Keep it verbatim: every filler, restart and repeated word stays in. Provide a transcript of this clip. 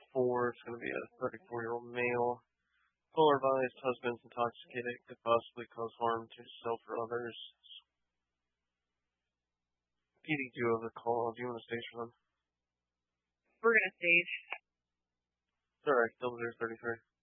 four, it's going to be a thirty-four-year-old male. Full advised, husband's intoxicated, could possibly cause harm to himself or others. P D two of the call. Do you want to stage for them? We're going to stage. It's alright, double zero thirty-three.